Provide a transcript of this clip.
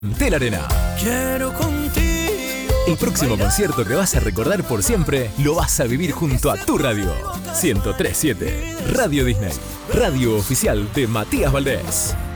de la Arena. Quiero contigo. El próximo concierto que vas a recordar por siempre lo vas a vivir junto a tu radio. 103.7 Radio Disney, radio oficial de Matías Valdés.